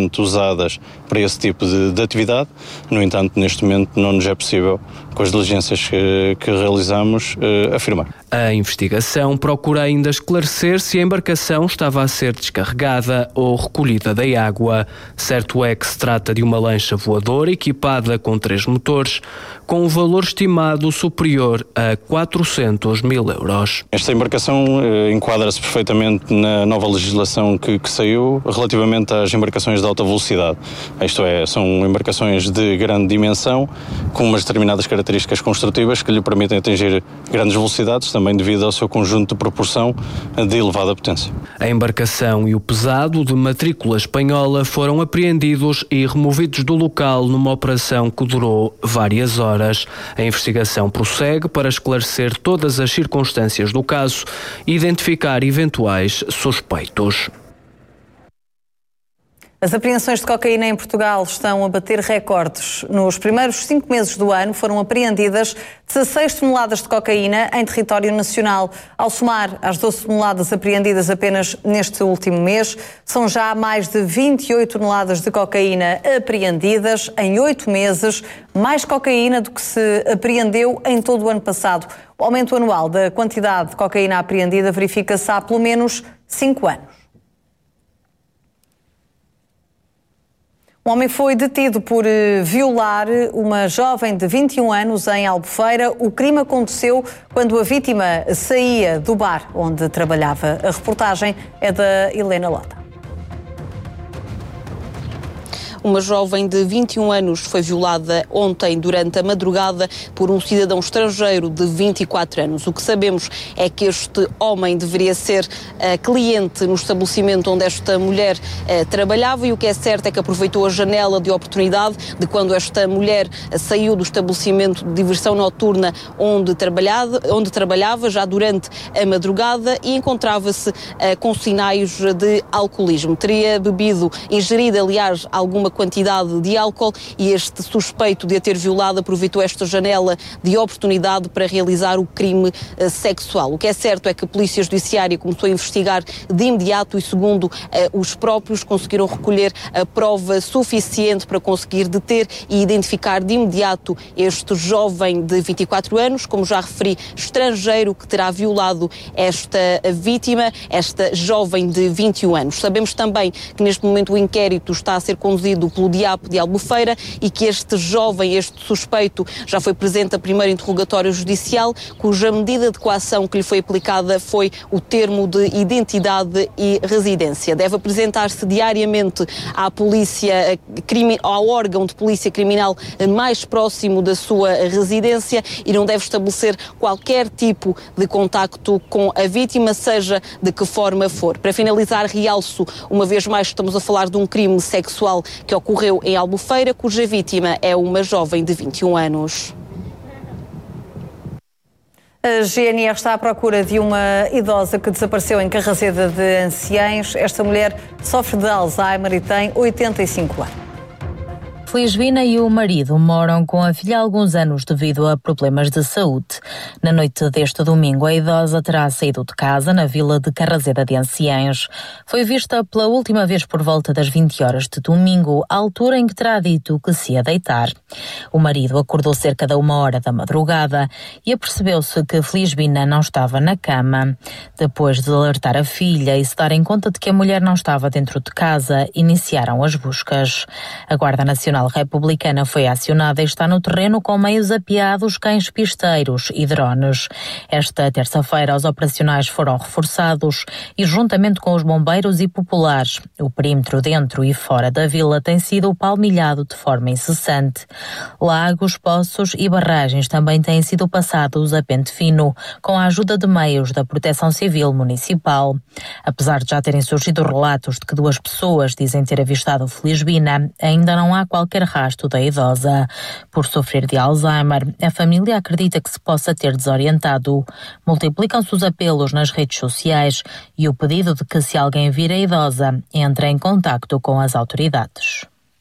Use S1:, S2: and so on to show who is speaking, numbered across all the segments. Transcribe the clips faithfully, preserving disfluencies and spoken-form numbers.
S1: habitualmente usadas para esse tipo de, de atividade. No entanto, neste momento não nos é possível, com as diligências que, que realizamos, eh, afirmar.
S2: A investigação procura ainda esclarecer se a embarcação estava a ser descarregada ou recolhida da água. Certo é que se trata de uma lancha voadora equipada com três motores, com um valor estimado superior a quatrocentos mil euros.
S1: Esta embarcação eh, enquadra-se perfeitamente na nova legislação que, que saiu relativamente às embarcações de alta velocidade. Isto é, são embarcações de grande dimensão, com umas determinadas características construtivas que lhe permitem atingir grandes velocidades, também devido ao seu conjunto de proporção de elevada potência.
S2: A embarcação e o pesado de matrícula espanhola foram apreendidos e removidos do local numa operação que durou várias horas. A investigação prossegue para esclarecer todas as circunstâncias do caso e identificar eventuais suspeitos.
S3: As apreensões de cocaína em Portugal estão a bater recordes. Nos primeiros cinco meses do ano foram apreendidas dezasseis toneladas de cocaína em território nacional. Ao somar as doze toneladas apreendidas apenas neste último mês, são já mais de vinte e oito toneladas de cocaína apreendidas em oito meses, mais cocaína do que se apreendeu em todo o ano passado. O aumento anual da quantidade de cocaína apreendida verifica-se há pelo menos cinco anos. Um homem foi detido por violar uma jovem de vinte e um anos em Albufeira. O crime aconteceu quando a vítima saía do bar onde trabalhava. A reportagem é da Helena Lota.
S4: Uma jovem de vinte e um anos foi violada ontem durante a madrugada por um cidadão estrangeiro de vinte e quatro anos. O que sabemos é que este homem deveria ser uh, cliente no estabelecimento onde esta mulher uh, trabalhava, e o que é certo é que aproveitou a janela de oportunidade de quando esta mulher uh, saiu do estabelecimento de diversão noturna onde trabalhava, onde trabalhava já durante a madrugada, e encontrava-se uh, com sinais de alcoolismo. Teria bebido, ingerido, aliás, alguma quantidade de álcool, e este suspeito de a ter violado aproveitou esta janela de oportunidade para realizar o crime uh, sexual. O que é certo é que a Polícia Judiciária começou a investigar de imediato e, segundo uh, os próprios, conseguiram recolher a prova suficiente para conseguir deter e identificar de imediato este jovem de vinte e quatro anos, como já referi, estrangeiro, que terá violado esta vítima, esta jovem de vinte e um anos. Sabemos também que neste momento o inquérito está a ser conduzido pelo D I A P de Albufeira e que este jovem, este suspeito, já foi presente a primeiro interrogatório judicial, cuja medida de coação que lhe foi aplicada foi o termo de identidade e residência. Deve apresentar-se diariamente à polícia, ao órgão de polícia criminal mais próximo da sua residência, e não deve estabelecer qualquer tipo de contacto com a vítima, seja de que forma for. Para finalizar, realço, uma vez mais, estamos a falar de um crime sexual que ocorreu em Albufeira, cuja vítima é uma jovem de vinte e um anos.
S3: A G N R está à procura de uma idosa que desapareceu em Carraseda de Anciães. Esta mulher sofre de Alzheimer e tem oitenta e cinco anos.
S5: Felizbina e o marido moram com a filha há alguns anos devido a problemas de saúde. Na noite deste domingo, a idosa terá saído de casa na vila de Carraseda de Anciães. Foi vista pela última vez por volta das vinte horas de domingo, à altura em que terá dito que se ia deitar. O marido acordou cerca da uma hora da madrugada e apercebeu-se que Felizbina não estava na cama. Depois de alertar a filha e se darem conta de que a mulher não estava dentro de casa, iniciaram as buscas. A Guarda Nacional Republicana foi acionada e está no terreno com meios apeados, cães pisteiros e drones. Esta terça-feira os operacionais foram reforçados e, juntamente com os bombeiros e populares, o perímetro dentro e fora da vila tem sido palmilhado de forma incessante. Lagos, poços e barragens também têm sido passados a pente fino, com a ajuda de meios da Proteção Civil Municipal. Apesar de já terem surgido relatos de que duas pessoas dizem ter avistado Felizbina, ainda não há qualquer qualquer rastro da idosa. Por sofrer de Alzheimer, a família acredita que se possa ter desorientado. Multiplicam-se os apelos nas redes sociais e o pedido de que, se alguém vir a idosa, entre em contacto com as autoridades.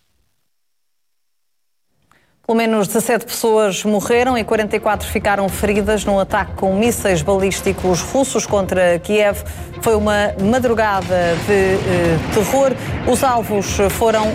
S3: Pelo menos dezassete pessoas morreram e quarenta e quatro ficaram feridas num ataque com mísseis balísticos russos contra Kiev. Foi uma madrugada de eh, terror. Os alvos foram